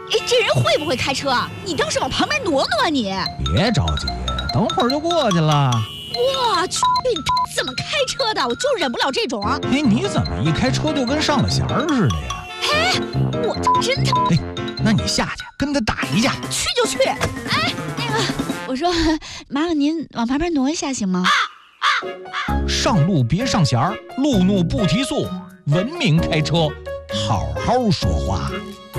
哎，这人会不会开车啊？你倒是往旁边挪挪啊你！ 别着急，等会儿就过去了。 我去，你怎么开车的？我就忍不了这种。 哎，你怎么一开车就跟上了弦儿似的呀？ 哎，我真的。 哎，那你下去跟他打一架。 去就去。哎，那个，我说，麻烦您往旁边挪一下行吗？ 上路别上弦儿，路怒不提速，文明开车，好好说话。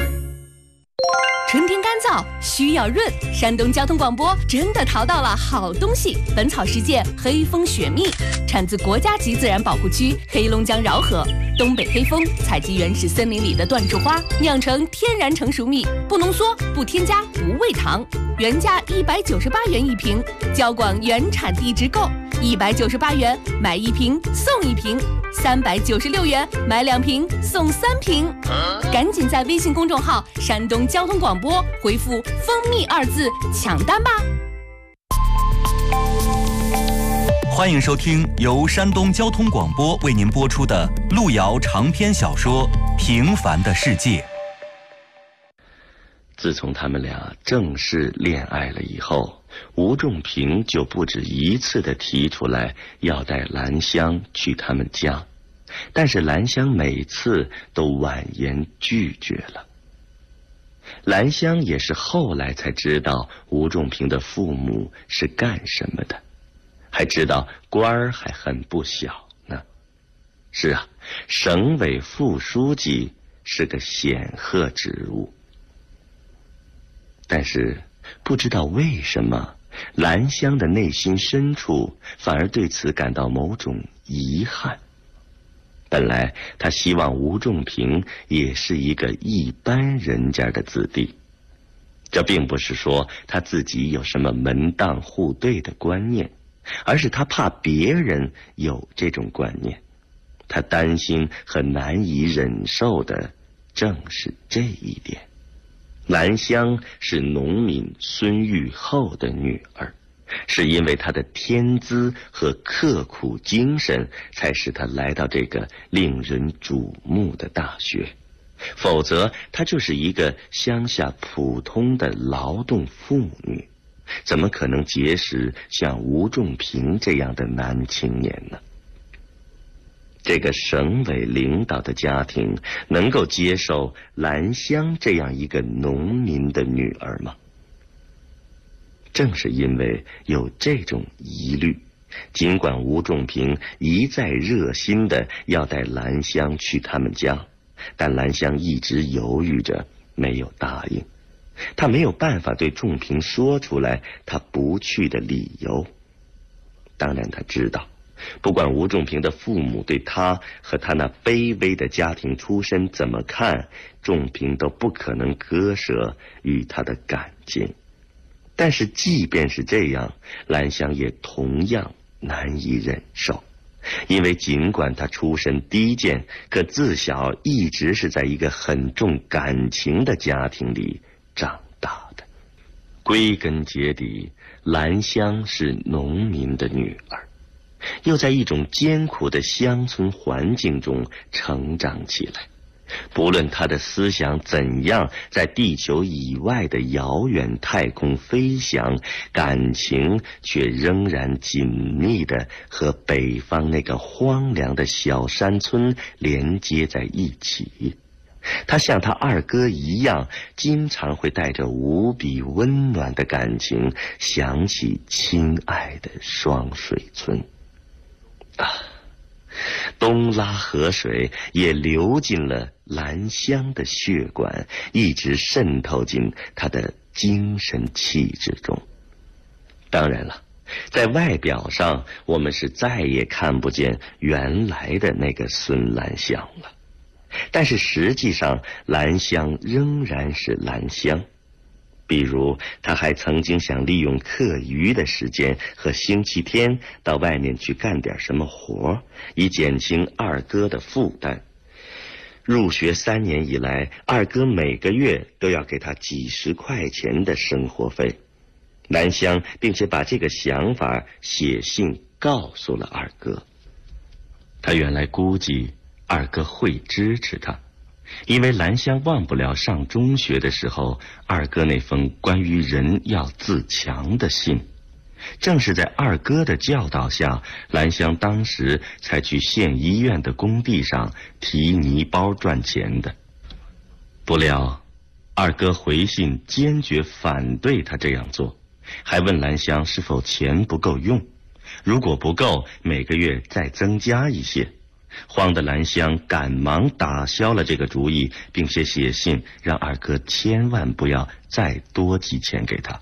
春天干燥需要润，山东交通广播真的淘到了好东西。本草世界黑蜂雪蜜产自国家级自然保护区黑龙江饶河，东北黑蜂采集原始森林里的椴树花，酿成天然成熟蜜，不浓缩，不添加，不喂糖，原价198元一瓶，交广原产地直购，198元买1瓶送1瓶，396元买2瓶送3瓶，赶紧在微信公众号山东交通广播回复蜂蜜2字抢单吧。 欢迎收听由山东交通广播为您播出的路遥长篇小说《平凡的世界》。 自从他们俩正式恋爱了以后，吴仲平就不止一次地提出来要带兰香去他们家，但是兰香每次都婉言拒绝了。兰香也是后来才知道吴仲平的父母是干什么的，还知道官儿还很不小呢。是啊，省委副书记是个显赫职务。但是不知道为什么，兰香的内心深处反而对此感到某种遗憾。本来他希望吴仲平也是一个一般人家的子弟，这并不是说他自己有什么门当户对的观念，而是他怕别人有这种观念，他担心和难以忍受的正是这一点。兰香是农民孙玉厚的女儿，是因为她的天资和刻苦精神才使她来到这个令人瞩目的大学，否则她就是一个乡下普通的劳动妇女，怎么可能结识像吴仲平这样的男青年呢？这个省委领导的家庭能够接受兰香这样一个农民的女儿吗？正是因为有这种疑虑，尽管吴仲平一再热心的要带兰香去他们家，但兰香一直犹豫着没有答应。他没有办法对仲平说出来他不去的理由。当然他知道，不管吴仲平的父母对他和他那卑微的家庭出身怎么看，仲平都不可能割舍与他的感情。但是即便是这样，兰香也同样难以忍受，因为尽管他出身低贱，可自小一直是在一个很重感情的家庭里长大的。归根结底，兰香是农民的女儿，又在一种艰苦的乡村环境中成长起来，不论他的思想怎样在地球以外的遥远太空飞翔，感情却仍然紧密地和北方那个荒凉的小山村连接在一起。他像他二哥一样，经常会带着无比温暖的感情想起亲爱的双水村啊，东拉河水也流进了兰香的血管，一直渗透进她的精神气质中。当然了，在外表上我们是再也看不见原来的那个孙兰香了，但是实际上兰香仍然是兰香。比如他还曾经想利用课余的时间和星期天到外面去干点什么活，以减轻二哥的负担。入学3年以来，二哥每个月都要给他几十块钱的生活费。兰香并且把这个想法写信告诉了二哥。他原来估计二哥会支持他， 因为兰香忘不了上中学的时候二哥那封关于人要自强的信。正是在二哥的教导下，兰香当时才去县医院的工地上提泥包赚钱的。不料二哥回信坚决反对他这样做，还问兰香是否钱不够用，如果不够，每个月再增加一些。慌得兰香赶忙打消了这个主意，并且写信让二哥千万不要再多寄钱给他。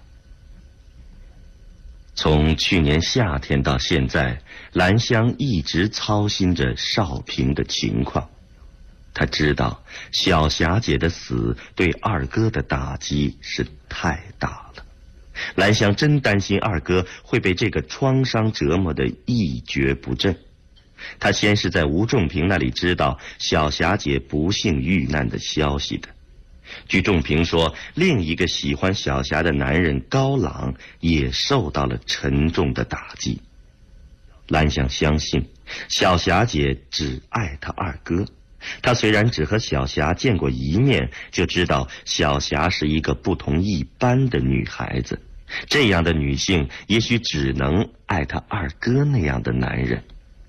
从去年夏天到现在，兰香一直操心着少平的情况。她知道小霞姐的死对二哥的打击是太大了，兰香真担心二哥会被这个创伤折磨得一蹶不振。她先是在吴仲平那里知道小霞姐不幸遇难的消息的。据仲平说，另一个喜欢小霞的男人高朗也受到了沉重的打击。兰香相信小霞姐只爱她二哥，她虽然只和小霞见过一面，就知道小霞是一个不同一般的女孩子，这样的女性也许只能爱她二哥那样的男人。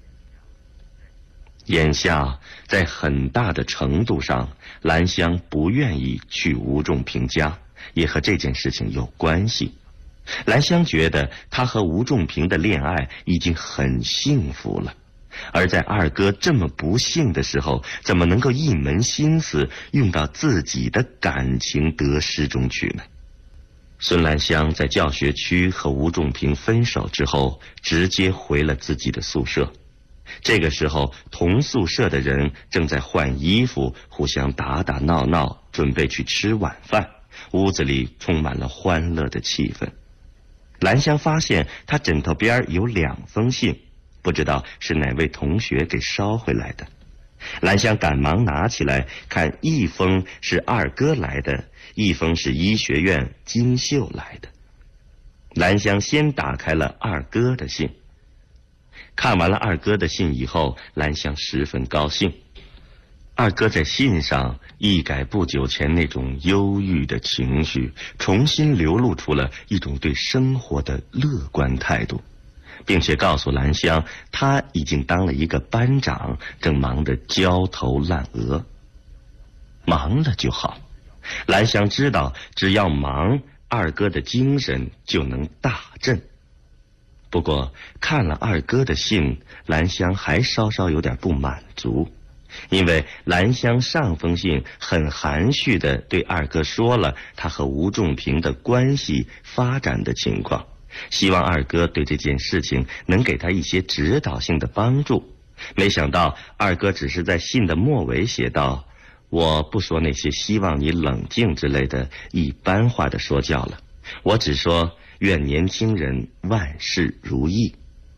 眼下在很大的程度上，兰香不愿意去吴仲平家，也和这件事情有关系。兰香觉得她和吴仲平的恋爱已经很幸福了，而在二哥这么不幸的时候，怎么能够一门心思用到自己的感情得失中去呢？孙兰香在教学区和吴仲平分手之后，直接回了自己的宿舍。这个时候，同宿舍的人正在换衣服，互相打打闹闹，准备去吃晚饭。屋子里充满了欢乐的气氛。兰香发现她枕头边有2封信，不知道是哪位同学给捎回来的。兰香赶忙拿起来看，一封是二哥来的，一封是医学院金秀来的。兰香先打开了二哥的信。看完了二哥的信以后，兰香十分高兴。二哥在信上一改不久前那种忧郁的情绪，重新流露出了一种对生活的乐观态度，并且告诉兰香他已经当了一个班长，正忙得焦头烂额。忙了就好，兰香知道只要忙，二哥的精神就能大振。不过看了二哥的信，兰香还稍稍有点不满足，因为兰香上封信很含蓄地对二哥说了他和吴仲平的关系发展的情况，希望二哥对这件事情能给他一些指导性的帮助。没想到二哥只是在信的末尾写道：我不说那些希望你冷静之类的一般化的说教了，我只说愿年轻人万事如意。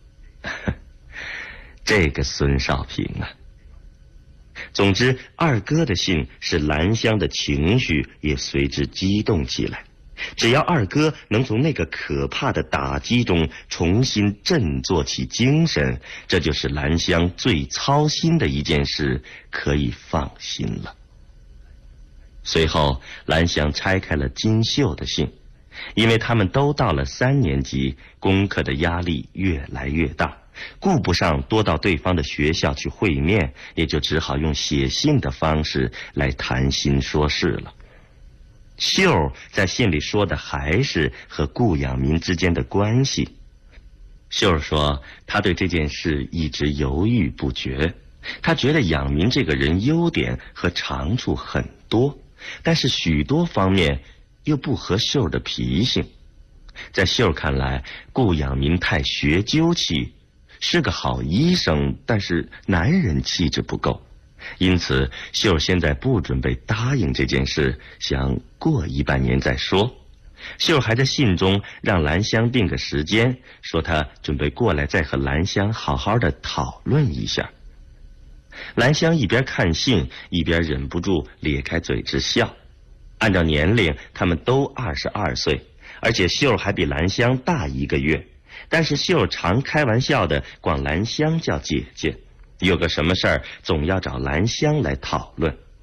这个孙少平啊！总之，二哥的信使兰香的情绪也随之激动起来。只要二哥能从那个可怕的打击中重新振作起精神，这就是兰香最操心的一件事，可以放心了。随后，兰香拆开了金秀的信。因为他们都到了3年级，功课的压力越来越大，顾不上多到对方的学校去会面，也就只好用写信的方式来谈心说事了。秀在信里说的还是和顾养民之间的关系。秀说他对这件事一直犹豫不决，他觉得养民这个人优点和长处很多，但是许多方面又不合秀的脾性。在秀看来，顾养民太学究气，是个好医生，但是男人气质不够。因此秀现在不准备答应这件事，想过1半年再说。秀还在信中让兰香定个时间，说他准备过来再和兰香好好的讨论一下。兰香一边看信一边忍不住咧开嘴直笑。按照年龄，他们都22岁，而且秀还比兰香大1个月，但是秀常开玩笑的管兰香叫姐姐，有个什么事儿总要找兰香来讨论。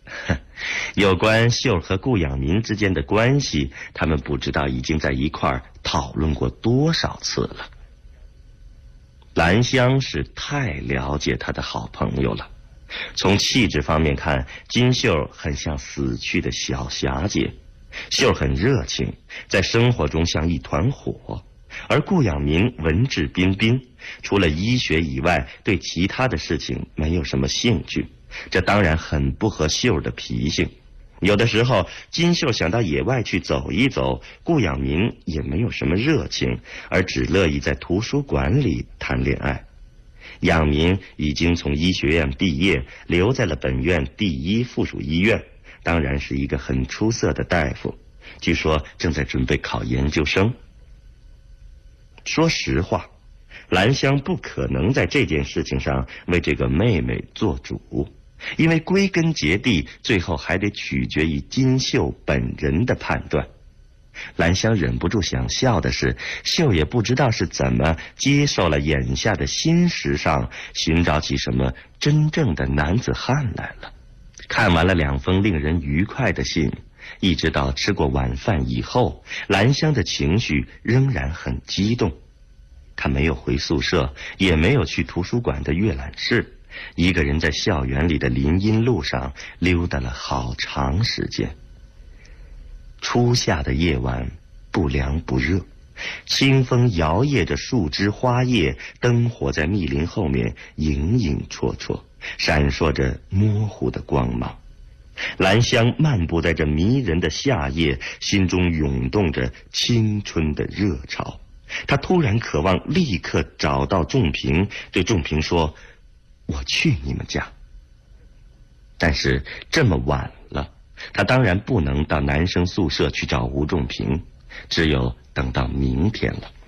有关秀和顾养民之间的关系，他们不知道已经在一块儿讨论过多少次了。兰香是太了解他的好朋友了。从气质方面看，金秀很像死去的小霞姐，秀很热情，在生活中像一团火，而顾养民文质彬彬，除了医学以外，对其他的事情没有什么兴趣，这当然很不合秀的脾性。有的时候，金秀想到野外去走一走，顾养民也没有什么热情，而只乐意在图书馆里谈恋爱。养民已经从医学院毕业，留在了本院第1附属医院，当然是一个很出色的大夫，据说正在准备考研究生。说实话，兰香不可能在这件事情上为这个妹妹做主，因为归根结底，最后还得取决于金秀本人的判断。兰香忍不住想笑的是，秀也不知道是怎么接受了眼下的新时尚，寻找起什么真正的男子汉来了。看完了2封令人愉快的信，一直到吃过晚饭以后，兰香的情绪仍然很激动。她没有回宿舍，也没有去图书馆的阅览室，一个人在校园里的林荫路上溜达了好长时间。初夏的夜晚不凉不热，清风摇曳着树枝花叶，灯火在密林后面影影绰绰，闪烁着模糊的光芒。兰香漫步在这迷人的夏夜，心中涌动着青春的热潮。她突然渴望立刻找到仲平，对仲平说：“我去你们家。”但是这么晚了，他当然不能到男生宿舍去找吴仲平，只有等到明天了。